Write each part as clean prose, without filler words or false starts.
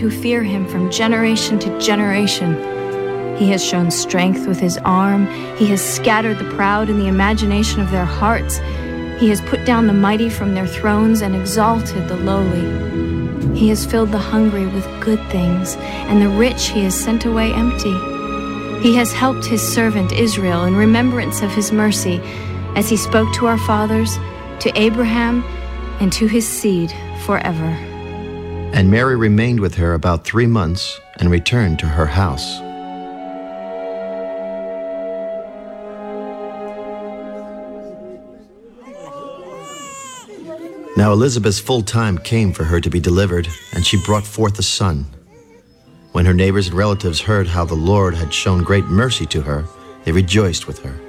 who fear him from generation to generation. He has shown strength with his arm. He has scattered the proud in the imagination of their hearts. He has put down the mighty from their thrones and exalted the lowly. He has filled the hungry with good things, and the rich he has sent away empty. He has helped his servant Israel in remembrance of his mercy, as he spoke to our fathers, to Abraham, and to his seed forever. And Mary remained with her about 3 months and returned to her house. Now Elizabeth's full time came for her to be delivered, and she brought forth a son. When her neighbors and relatives heard how the Lord had shown great mercy to her, they rejoiced with her.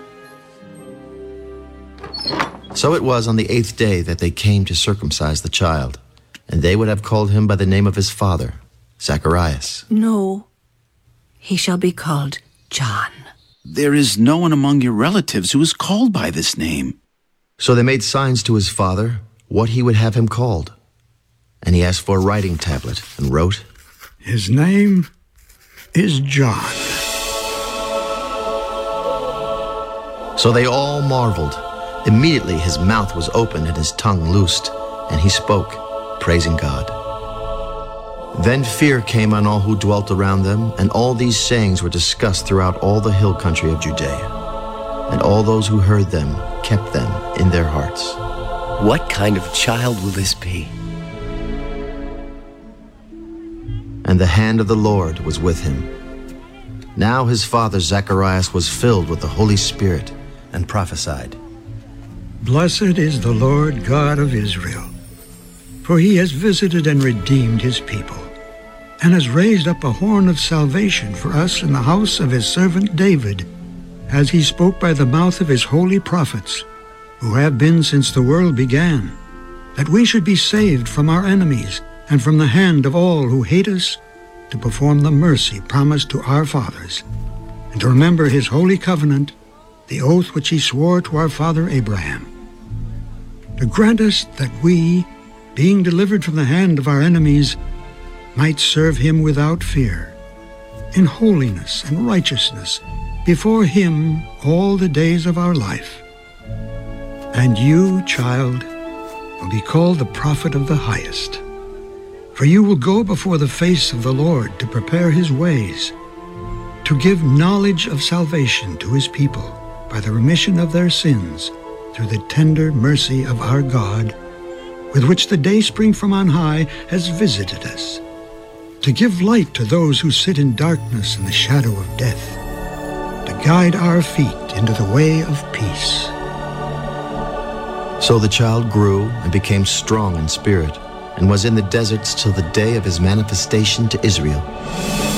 So it was on the 8th day that they came to circumcise the child, and they would have called him by the name of his father, Zacharias. No, he shall be called John. There is no one among your relatives who is called by this name. So they made signs to his father what he would have him called. And he asked for a writing tablet and wrote, "His name is John." So they all marveled. Immediately his mouth was opened and his tongue loosed, and he spoke, praising God. Then fear came on all who dwelt around them, and all these sayings were discussed throughout all the hill country of Judea. And all those who heard them kept them in their hearts. What kind of child will this be? And the hand of the Lord was with him. Now his father Zacharias was filled with the Holy Spirit and prophesied, "Blessed is the Lord God of Israel, for he has visited and redeemed his people, and has raised up a horn of salvation for us in the house of his servant David, as he spoke by the mouth of his holy prophets, who have been since the world began, that we should be saved from our enemies and from the hand of all who hate us, to perform the mercy promised to our fathers, and to remember his holy covenant, the oath which he swore to our father Abraham, to grant us that we, being delivered from the hand of our enemies, might serve him without fear, in holiness and righteousness, before him all the days of our life. And you, child, will be called the prophet of the highest. For you will go before the face of the Lord to prepare his ways, to give knowledge of salvation to his people by the remission of their sins, through the tender mercy of our God, with which the dayspring from on high has visited us, to give light to those who sit in darkness and the shadow of death, to guide our feet into the way of peace." So the child grew and became strong in spirit, and was in the deserts till the day of his manifestation to Israel.